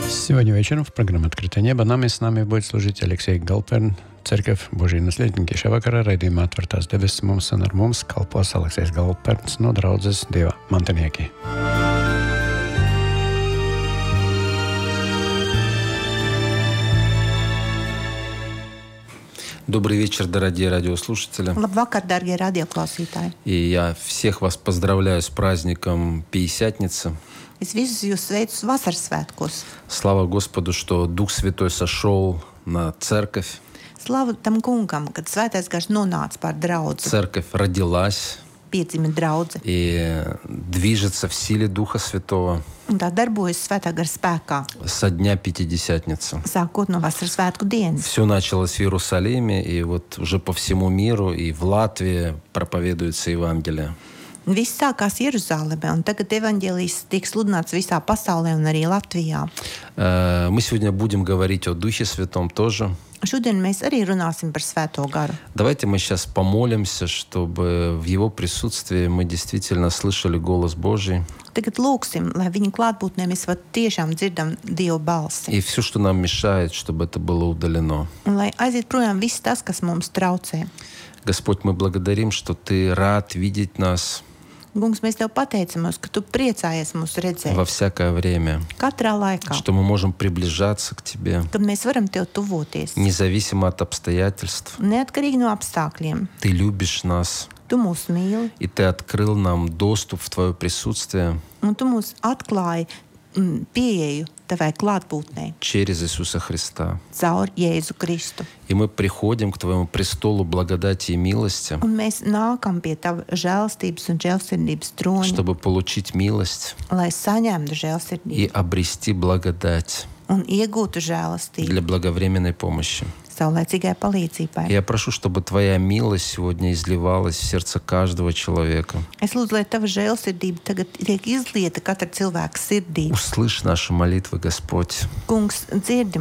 Сегодня вечером в программе «Открытое небо» с нами будет служить Алексей Галперн, Церковь Божьи наследники. Šavakara raidījumā Atvērtās debesis mums un ar mums kalpos Aleksis Galperns no draudzes Dieva mantinieki. Добрый вечер, дорогие радиослушатели. Labvakar, darbie radioklausītāji. И я всех вас поздравляю с праздником Пятидесятницы. Es visus jūs sveicu vasaras svētkos. Слава Господу, что Дух Святой сошел на церковь. Slavu tam kungam, kad svētais gars nonāca pār draudzi. Церковь родилась Piedzima draudze. и движется в силе Духа Святого Un tā darbojas svētā gara spēkā. со дня Пятидесятницы. Sākot no vasaras svētku dienas. Все началось в Иерусалиме, и вот уже по всему миру, и в Латвии проповедуется Евангелие. Viss sākās Jeruzālēmē, un tagad evaņģēlijs tiek sludināts visā pasaulē un arī Latvijā. Мы сегодня будем говорить о Духе Святом тоже. Šodien mēs arī runāsim par svēto garu. Давайте мы сейчас помолимся, чтобы в Его присутствии мы действительно слышали голос Божий. Tagad lūksim, lai viņa klātbūtnē mēs tiešām dzirdam Dieva balsi. И все, что нам мешает, чтобы это было удалено. Un lai aiziet projām viss tas, kas mums traucē. Господь, мы благодарим, что Ты рад видеть нас Kungs, mēs Tev pateicamies, ka Tu priecājies mūs redzēt во всякое время, katrā laikā, что мы можем приближаться к Тебе, kad mēs varam Tev tuvoties. независимо от обстоятельств. Neatkarīgi no apstākļiem. Ты любишь нас, Tu mūs mīli, и Ты открыл нам доступ в Твое присутствие un Tu mūs atklāji pieeju Tavai klātbūtnei через Иисуса Христа. caur Jēzu Kristu. И мы приходим к Твоему престолу благодати и милости, Un mēs nākam pie Tava žēlstības un žēlsirdības troņa, чтобы получить милость lai saņemtu и žēlsirdību обрести благодать un iegūtu žēlastību для благовременной помощи. saulēcīgai palīdzībai. Я прошу, чтобы Твоя милость сегодня изливалась в сердце каждого человека. Es lūdzu, lai Tava žēlsirdība tagad tiek izlieta katra cilvēka sirdī. Услышь наши молитвы, Господь. Kungs, dzirdi